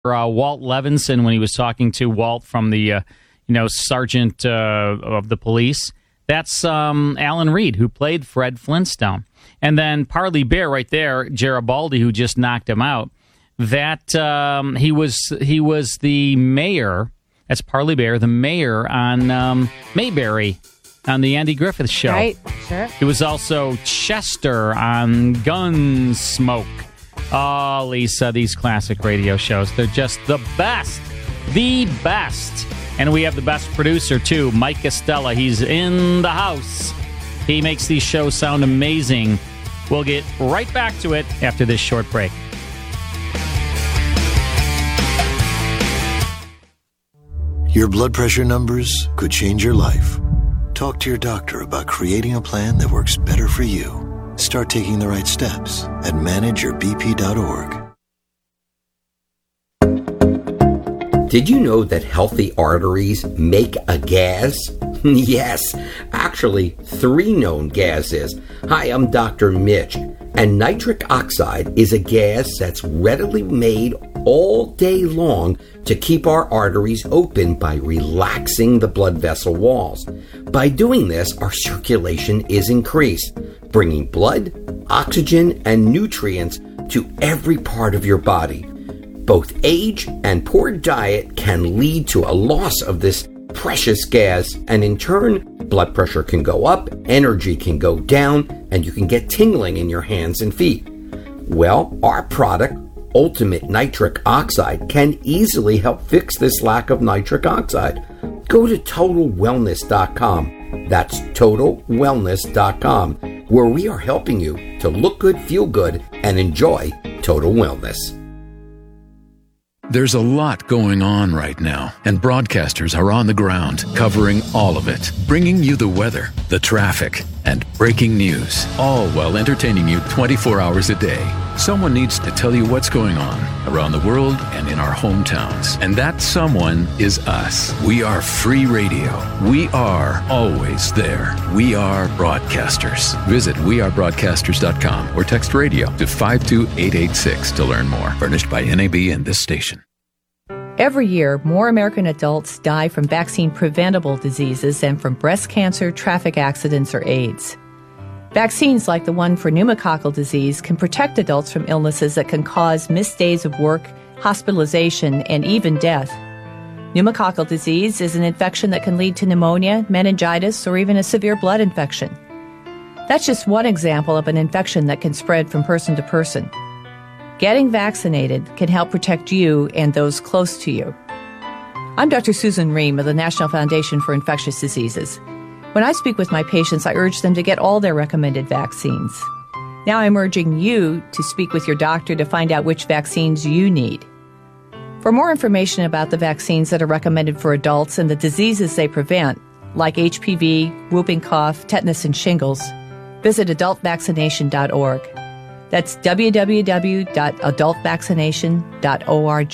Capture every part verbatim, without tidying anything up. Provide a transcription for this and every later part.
uh, Walt Levinson when he was talking to Walt from the, uh, you know, sergeant uh, of the police. That's um, Alan Reed, who played Fred Flintstone. And then Parley Bear right there, Garibaldi, who just knocked him out. That um, he was he was the mayor. That's Parley Bear, the mayor on um, Mayberry on the Andy Griffith Show. Right, sure. It was also Chester on Gunsmoke. Oh, Lisa, these classic radio shows, they're just the best. The best. And we have the best producer, too, Mike Estella. He's in the house. He makes these shows sound amazing. We'll get right back to it after this short break. Your blood pressure numbers could change your life. Talk to your doctor about creating a plan that works better for you. Start taking the right steps at manage your b p dot org. Did you know that healthy arteries make a gas? Yes, actually, three known gases. Hi, I'm Doctor Mitch, and nitric oxide is a gas that's readily made all day long to keep our arteries open by relaxing the blood vessel walls. By doing this, our circulation is increased, bringing blood, oxygen, and nutrients to every part of your body. Both age and poor diet can lead to a loss of this precious gas, and in turn, blood pressure can go up, energy can go down, and you can get tingling in your hands and feet. Well, our product, Ultimate Nitric Oxide, can easily help fix this lack of nitric oxide. Go to total wellness dot com. That's total wellness dot com, where we are helping you to look good, feel good, and enjoy total wellness. There's a lot going on right now, and broadcasters are on the ground covering all of it, bringing you the weather, the traffic, and breaking news, all while entertaining you twenty-four hours a day. Someone needs to tell you what's going on around the world and in our hometowns, and that someone is us. We are free radio. We are always there. We are broadcasters. Visit we are broadcasters dot com or text radio to five two eight eight six to learn more. Furnished by N A B and this station. Every year, more American adults die from vaccine-preventable diseases than from breast cancer, traffic accidents, or AIDS. Vaccines like the one for pneumococcal disease can protect adults from illnesses that can cause missed days of work, hospitalization, and even death. Pneumococcal disease is an infection that can lead to pneumonia, meningitis, or even a severe blood infection. That's just one example of an infection that can spread from person to person. Getting vaccinated can help protect you and those close to you. I'm Doctor Susan Ream of the National Foundation for Infectious Diseases. When I speak with my patients, I urge them to get all their recommended vaccines. Now I'm urging you to speak with your doctor to find out which vaccines you need. For more information about the vaccines that are recommended for adults and the diseases they prevent, like H P V, whooping cough, tetanus, and shingles, visit adult vaccination dot org. That's w w w dot adult vaccination dot org.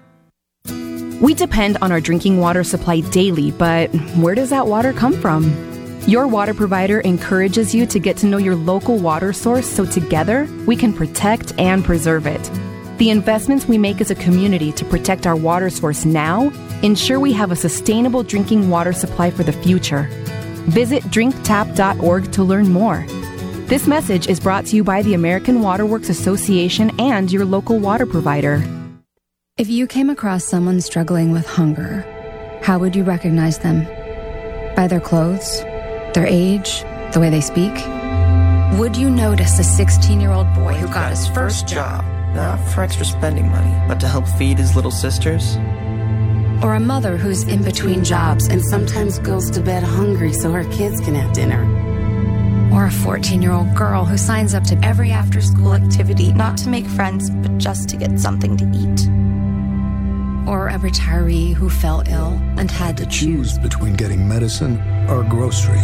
We depend on our drinking water supply daily, but where does that water come from? Your water provider encourages you to get to know your local water source so together we can protect and preserve it. The investments we make as a community to protect our water source now ensure we have a sustainable drinking water supply for the future. Visit drink tap dot org to learn more. This message is brought to you by the American Water Works Association and your local water provider. If you came across someone struggling with hunger, how would you recognize them? By their clothes, their age, the way they speak? Would you notice a sixteen-year-old boy who got his first job, not for extra spending money, but to help feed his little sisters? Or a mother who's in between jobs and sometimes goes to bed hungry so her kids can have dinner? Or a fourteen-year-old girl who signs up to every after-school activity, not to make friends, but just to get something to eat? Or a retiree who fell ill and had to choose between getting medicine or groceries?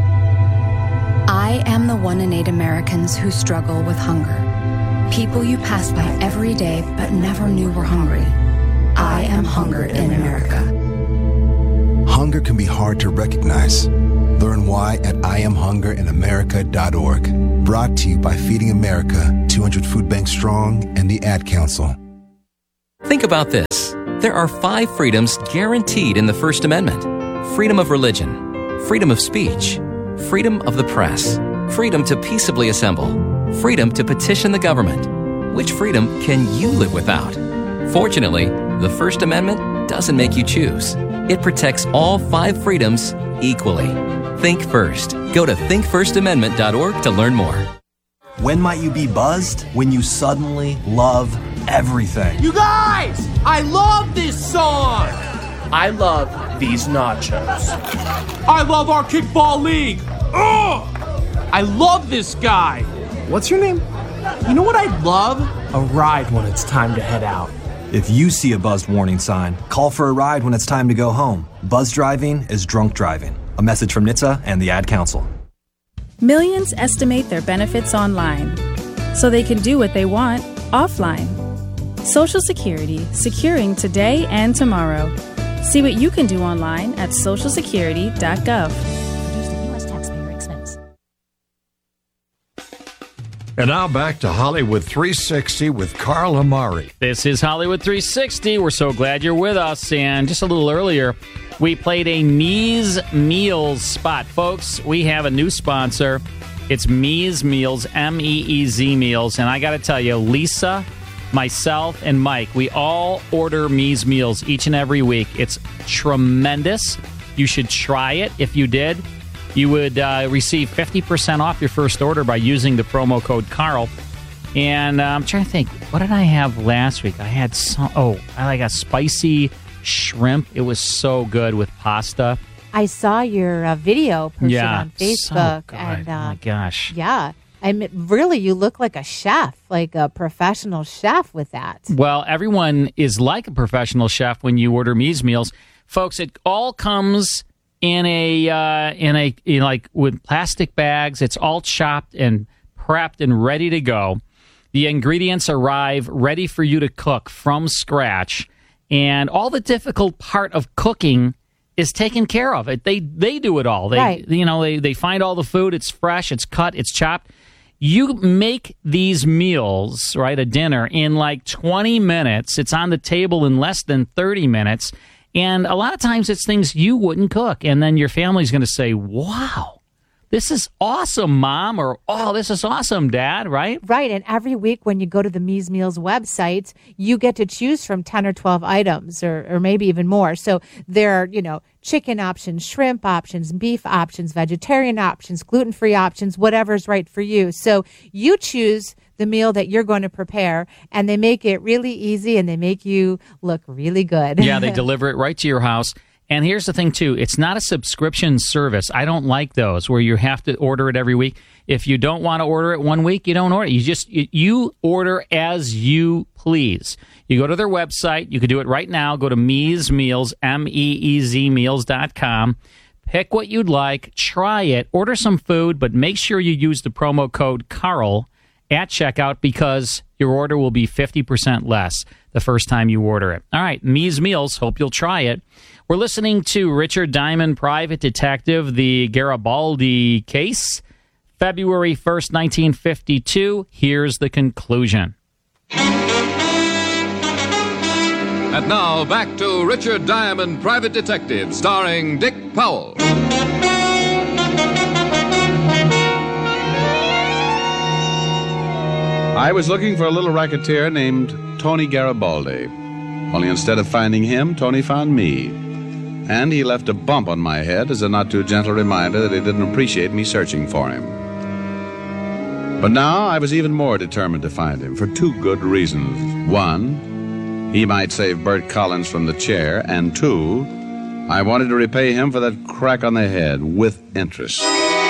I am the one in eight Americans who struggle with hunger. People you pass by every day but never knew were hungry. I am hunger in America. Hunger can be hard to recognize. Learn why at I am hunger in America dot org. Brought to you by Feeding America, two hundred Food Bank Strong, and the Ad Council. Think about this. There are five freedoms guaranteed in the First Amendment. Freedom of religion, freedom of speech, freedom of the press, freedom to peaceably assemble, freedom to petition the government. Which freedom can you live without? Fortunately, the First Amendment doesn't make you choose. It protects all five freedoms equally. Think first. Go to think first amendment dot org to learn more. When might you be buzzed? When you suddenly love everything. You guys! I love this song! I love these nachos. I love our kickball league! Ugh! I love this guy! What's your name? You know what I'd love? A ride when it's time to head out. If you see a buzzed warning sign, call for a ride when it's time to go home. Buzz driving is drunk driving. A message from N H T S A and the Ad Council. Millions estimate their benefits online, so they can do what they want offline. Social Security, securing today and tomorrow. See what you can do online at social security dot gov. Produced at U S taxpayer expense. And now back to Hollywood three sixty with Carl Amari. This is Hollywood three sixty. We're so glad you're with us. And just a little earlier, we played a Meez Meals spot. Folks, we have a new sponsor. It's Meez Meals, M E E Z Meals. And I got to tell you, Lisa, myself, and Mike, we all order Meez Meals each and every week. It's tremendous. You should try it. If you did, you would uh, receive fifty percent off your first order by using the promo code Carl. And uh, I'm trying to think, what did I have last week? I had some, oh, I like a spicy shrimp. It was so good with pasta. I saw your uh, video posted yeah, on Facebook. So good. And, uh, oh my gosh. Yeah. I mean, really, you look like a chef, like a professional chef with that. Well, everyone is like a professional chef when you order Meez Meals. Folks, it all comes in a, uh, in a, in like with plastic bags. It's all chopped and prepped and ready to go. The ingredients arrive ready for you to cook from scratch. And all the difficult part of cooking is taken care of. It they they do it all. They right. you know they they find all the food. It's fresh. It's cut. It's chopped. You make these meals, right? A dinner in like twenty minutes. It's on the table in less than thirty minutes. And a lot of times it's things you wouldn't cook, and then your family's going to say, "Wow, this is awesome, Mom," or "Oh, this is awesome, Dad," right? Right, and every week when you go to the Meez Meals website, you get to choose from ten or twelve items, or, or maybe even more. So there are, you know, chicken options, shrimp options, beef options, vegetarian options, gluten-free options, whatever's right for you. So you choose the meal that you're going to prepare, and they make it really easy, and they make you look really good. Yeah, they deliver it right to your house. And here's the thing, too. It's not a subscription service. I don't like those where you have to order it every week. If you don't want to order it one week, you don't order it. You just you order as you please. You go to their website. You can do it right now. Go to Meez Meals, M E E Z Meals dot com. Pick what you'd like. Try it. Order some food, but make sure you use the promo code Carl at checkout because your order will be fifty percent less the first time you order it. All right, Meez Meals. Hope you'll try it. We're listening to Richard Diamond, Private Detective, the Garibaldi case, February first, nineteen fifty-two. Here's the conclusion. And now, back to Richard Diamond, Private Detective, starring Dick Powell. I was looking for a little racketeer named Tony Garibaldi. Only instead of finding him, Tony found me. And he left a bump on my head as a not-too-gentle reminder that he didn't appreciate me searching for him. But now I was even more determined to find him for two good reasons. One, he might save Bert Collins from the chair. And two, I wanted to repay him for that crack on the head with interest.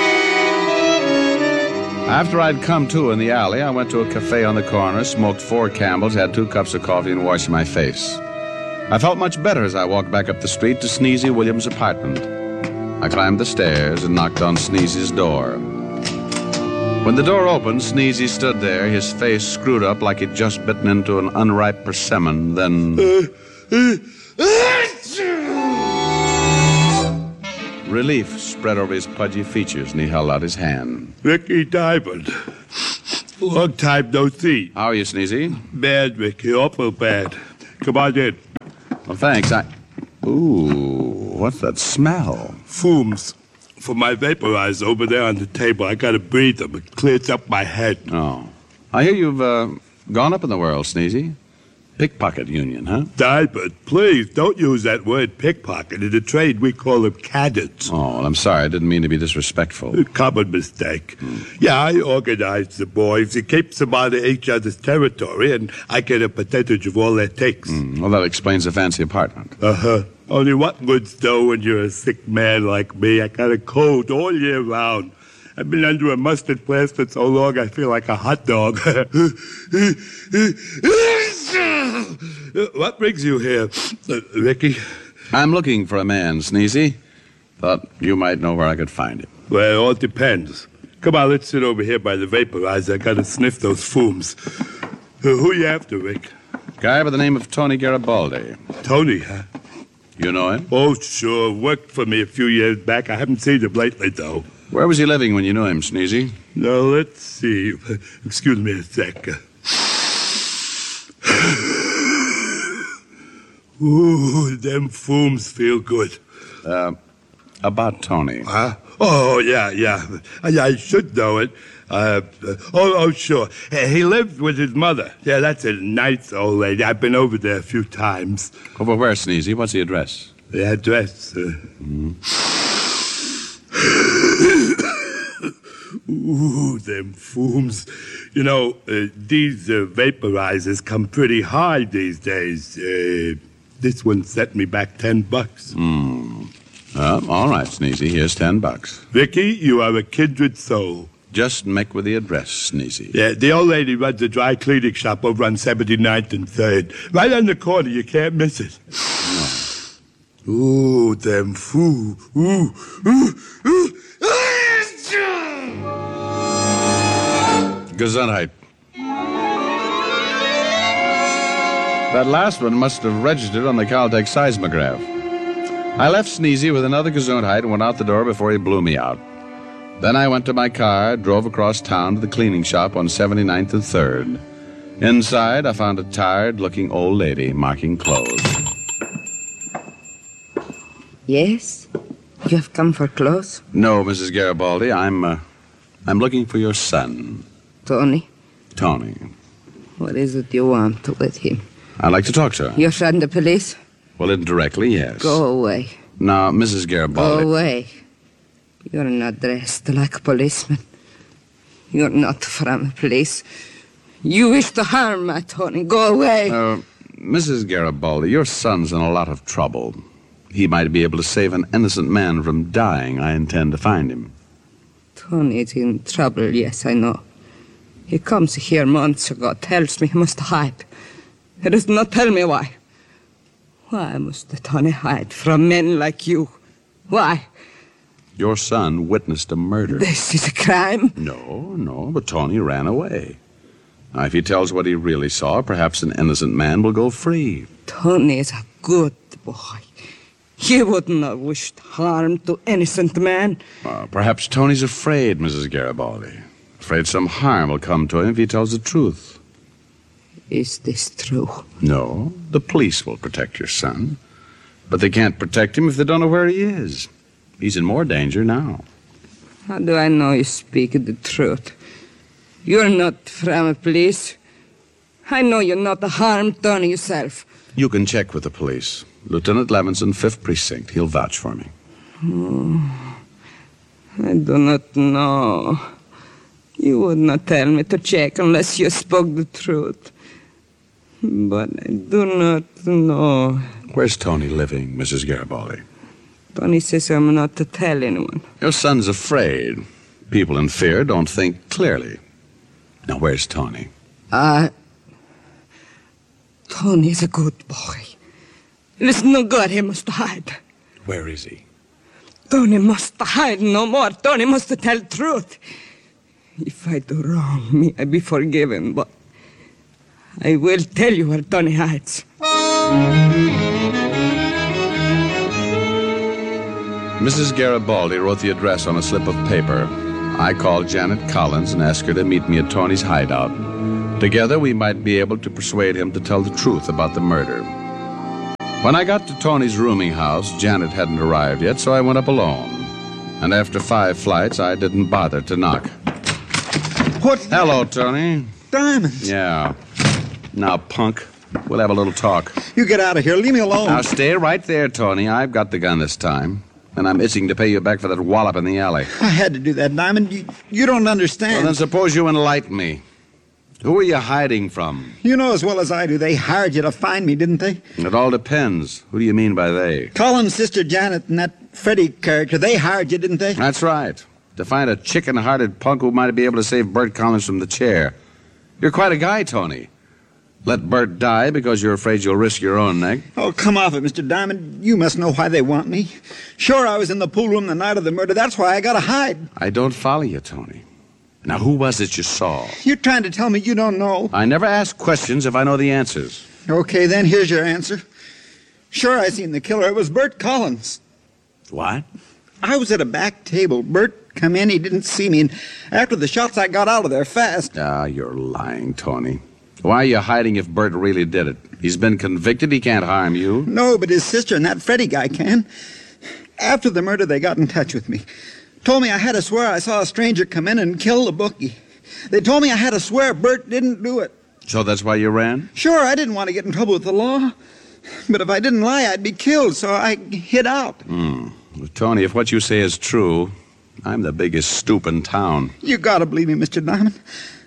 After I'd come to in the alley, I went to a cafe on the corner, smoked four Campbells, had two cups of coffee, and washed my face. I felt much better as I walked back up the street to Sneezy Williams' apartment. I climbed the stairs and knocked on Sneezy's door. When the door opened, Sneezy stood there, his face screwed up like he'd just bitten into an unripe persimmon, then... Relief spread over his pudgy features, and he held out his hand. Ricky Diamond. Long time no see. How are you, Sneezy? Bad, Ricky. Awful bad. Come on in. Well, thanks. I... Ooh, what's that smell? Fumes. For my vaporizer over there on the table. I gotta breathe them. It clears up my head. Oh. I hear you've uh, gone up in the world, Sneezy. Pickpocket union, huh? Diamond, please, don't use that word pickpocket. In the trade, we call them cadets. Oh, well, I'm sorry. I didn't mean to be disrespectful. A common mistake. Mm. Yeah, I organize the boys. It keeps them out of each other's territory, and I get a percentage of all that takes. Mm. Well, that explains the fancy apartment. Uh-huh. Only what good's though when you're a sick man like me? I got a cold all year round. I've been under a mustard plaster so long I feel like a hot dog. What brings you here, uh, Ricky? I'm looking for a man, Sneezy. Thought you might know where I could find him. Well, it all depends. Come on, let's sit over here by the vaporizer. I gotta sniff those fumes. Uh, who you after, Rick? Guy by the name of Tony Garibaldi. Tony, huh? You know him? Oh, sure. Worked for me a few years back. I haven't seen him lately, though. Where was he living when you knew him, Sneezy? Now, let's see. Excuse me a sec. Ooh, them fumes feel good. Uh, about Tony. Huh? Oh, yeah, yeah. I, I should know it. Uh, uh, oh, oh, sure. He lived with his mother. Yeah, that's a nice old lady. I've been over there a few times. Over where, Sneezy? What's the address? The address? Uh... Mm. Ooh, them fumes. You know, uh, these uh, vaporizers come pretty high these days. Uh, this one set me back ten bucks. Hmm. Uh, all right, Sneezy. Here's ten bucks. Vicky, you are a kindred soul. Just make with the address, Sneezy. Yeah, the old lady runs a dry cleaning shop over on seventy-ninth and third. Right on the corner. You can't miss it. No. Ooh, them foo. Ooh, ooh, ooh. Gesundheit. That last one must have registered on the Caltech seismograph. I left Sneezy with another Gesundheit and went out the door before he blew me out. Then I went to my car, drove across town to the cleaning shop on seventy-ninth and third. Inside, I found a tired-looking old lady marking clothes. Yes? You have come for clothes? No, Missus Garibaldi. I'm, uh, I'm looking for your son. Tony? Tony. What is it you want with him? I'd like to talk to her. You're from the police? Well, indirectly, yes. Go away. Now, Missus Garibaldi... Go away. You're not dressed like a policeman. You're not from the police. You wish to harm my Tony. Go away. Uh, Missus Garibaldi, your son's in a lot of trouble. He might be able to save an innocent man from dying. I intend to find him. Tony's in trouble, yes, I know. He comes here months ago, tells me he must hide. He does not tell me why. Why must Tony hide from men like you? Why? Your son witnessed a murder. This is a crime? No, no, but Tony ran away. Now, if he tells what he really saw, perhaps an innocent man will go free. Tony is a good boy. He would not wish harm to innocent man. Uh, perhaps Tony's afraid, Missus Garibaldi. Afraid some harm will come to him if he tells the truth. Is this true? No, the police will protect your son. But they can't protect him if they don't know where he is. He's in more danger now. How do I know you speak the truth? You're not from the police. I know you're not a harm Tony yourself. You can check with the police. Lieutenant Levinson, fifth Precinct. He'll vouch for me. Oh, I do not know. You would not tell me to check unless you spoke the truth. But I do not know. Where's Tony living, Missus Garibaldi? Tony says I'm not to tell anyone. Your son's afraid. People in fear don't think clearly. Now, where's Tony? Uh, Tony's a good boy. It is no good he must hide. Where is he? Tony must hide no more. Tony must tell the truth. If I do wrong, may I be forgiven, but I will tell you where Tony hides. Missus Garibaldi wrote the address on a slip of paper. I called Janet Collins and asked her to meet me at Tony's hideout. Together, we might be able to persuade him to tell the truth about the murder. When I got to Tony's rooming house, Janet hadn't arrived yet, so I went up alone. And after five flights, I didn't bother to knock. What? Hello, Tony. Diamonds. Yeah. Now, punk, we'll have a little talk. You get out of here. Leave me alone. Now, stay right there, Tony. I've got the gun this time. And I'm itching to pay you back for that wallop in the alley. I had to do that, Diamond. You, you don't understand. Well, then suppose you enlighten me. Who are you hiding from? You know as well as I do. They hired you to find me, didn't they? It all depends. Who do you mean by they? Colin's sister Janet and that Freddie character. They hired you, didn't they? That's right. To find a chicken-hearted punk who might be able to save Bert Collins from the chair. You're quite a guy, Tony. Let Bert die because you're afraid you'll risk your own neck. Oh, come off it, Mister Diamond. You must know why they want me. Sure, I was in the pool room the night of the murder. That's why I gotta hide. I don't follow you, Tony. Now, who was it you saw? You're trying to tell me you don't know. I never ask questions if I know the answers. Okay, then here's your answer. Sure, I seen the killer. It was Bert Collins. What? I was at a back table. Bert come in. He didn't see me. And after the shots, I got out of there fast. Ah, you're lying, Tony. Why are you hiding if Bert really did it? He's been convicted. He can't harm you. No, but his sister and that Freddie guy can. After the murder, they got in touch with me. Told me I had to swear I saw a stranger come in and kill the bookie. They told me I had to swear Bert didn't do it. So that's why you ran? Sure, I didn't want to get in trouble with the law. But if I didn't lie, I'd be killed, so I hid out. Hmm. Well, Tony, if what you say is true, I'm the biggest stoop in town. You gotta believe me, Mister Diamond.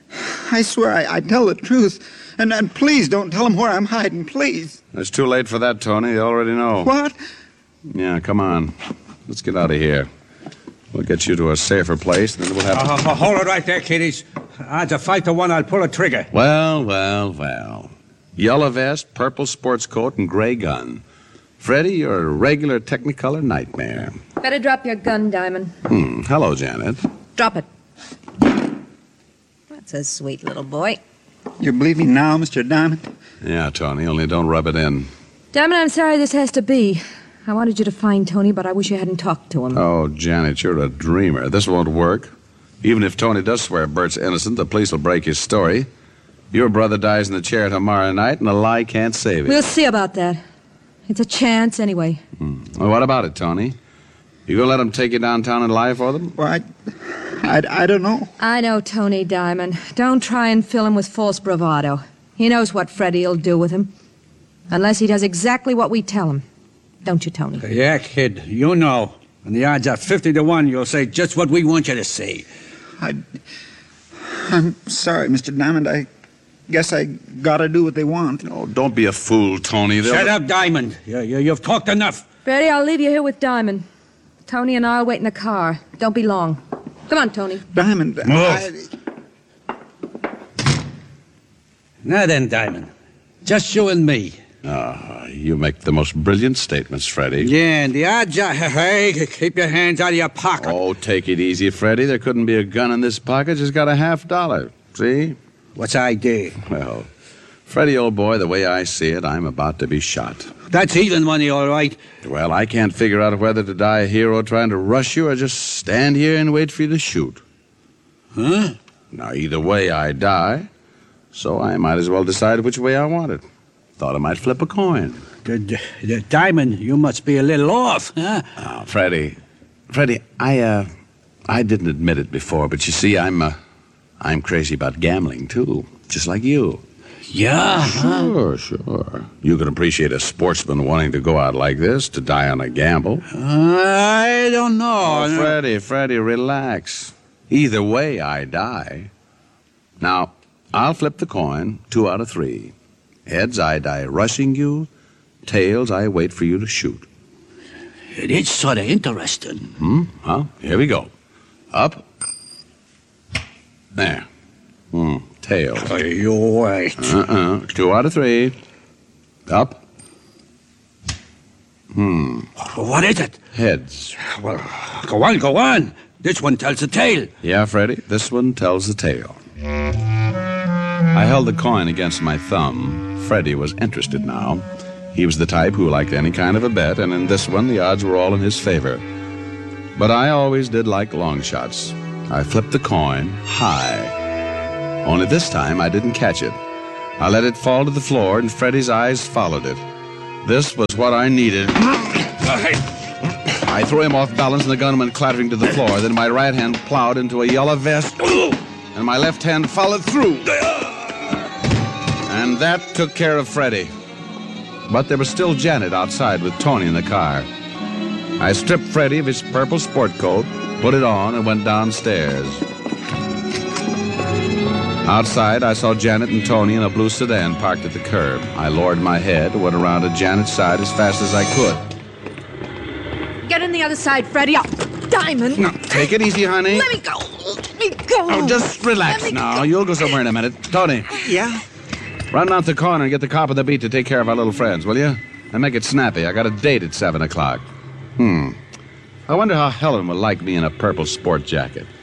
I swear I, I tell the truth. And, and please don't tell them where I'm hiding, please. It's too late for that, Tony. They already know. What? Yeah, come on. Let's get out of here. We'll get you to a safer place, and then we'll have... Uh, uh, hold it right there, kiddies. Odds a five to one, I'll pull a trigger. Well, well, well. Yellow vest, purple sports coat, and gray gun. Freddie, you're a regular Technicolor nightmare. Better drop your gun, Diamond. Hmm. Hello, Janet. Drop it. That's a sweet little boy. You believe me now, Mister Diamond? Yeah, Tony, only don't rub it in. Diamond, I'm sorry this has to be. I wanted you to find Tony, but I wish you hadn't talked to him. Oh, Janet, you're a dreamer. This won't work. Even if Tony does swear Bert's innocent, the police will break his story. Your brother dies in the chair tomorrow night, and a lie can't save it. We'll see about that. It's a chance, anyway. Hmm. Well, what about it, Tony? You gonna let him take you downtown and lie for them? Well, I, I, I don't know. I know Tony, Diamond. Don't try and fill him with false bravado. He knows what Freddie'll do with him. Unless he does exactly what we tell him. Don't you, Tony? Yeah, kid, you know. And the odds are fifty to one you'll say just what we want you to say. I, I'm sorry, Mister Diamond. I guess I gotta do what they want. Oh, don't be a fool, Tony. They'll... Shut up, Diamond. You, you, you've talked enough. Freddie, I'll leave you here with Diamond. Tony and I'll wait in the car. Don't be long. Come on, Tony. Diamond, I... Now then, Diamond. Just you and me. Ah, you make the most brilliant statements, Freddie. Yeah, and the odds are... Hey, keep your hands out of your pocket. Oh, take it easy, Freddie. There couldn't be a gun in this pocket. Just got a half dollar. See? What's I did? Well, Freddie, old boy, the way I see it, I'm about to be shot. That's heathen money, all right. Well, I can't figure out whether to die a hero trying to rush you or just stand here and wait for you to shoot. Huh? Now, either way, I die, so I might as well decide which way I want it. Thought I might flip a coin. The, the, the Diamond, you must be a little off, huh? Oh, Freddie, Freddie, I, uh, I didn't admit it before, but you see, I'm, uh, I'm crazy about gambling, too, just like you. Yeah? Sure, sure. You can appreciate a sportsman wanting to go out like this, to die on a gamble. Uh, I don't know. Oh, Freddie, Freddie, relax. Either way, I die. Now, I'll flip the coin, two out of three. Heads, I die rushing you. Tails, I wait for you to shoot. It is sort of interesting. Hmm? Well, here we go. Up. There. Hmm. Tails. Oh, you're right. Uh-uh. Two out of three. Up. Hmm. What is it? Heads. Well, go on, go on. This one tells the tale. Yeah, Freddie, this one tells the tale. I held the coin against my thumb. Freddie was interested now. He was the type who liked any kind of a bet, and in this one the odds were all in his favor. But I always did like long shots. I flipped the coin high. Only this time I didn't catch it. I let it fall to the floor, and Freddie's eyes followed it. This was what I needed. I threw him off balance, and the gun went clattering to the floor. Then my right hand plowed into a yellow vest, and my left hand followed through. And that took care of Freddie. But there was still Janet outside with Tony in the car. I stripped Freddie of his purple sport coat, put it on, and went downstairs. Outside, I saw Janet and Tony in a blue sedan parked at the curb. I lowered my head and went around to Janet's side as fast as I could. Get on the other side, Freddie. Oh, Diamond. No, take it easy, honey. Let me go. Let me go. Oh, just relax now. Go. You'll go somewhere in a minute. Tony. Yeah? Run out the corner and get the cop on the beat to take care of our little friends, will you? And make it snappy. I got a date at seven o'clock. Hmm. I wonder how Helen will like me in a purple sport jacket.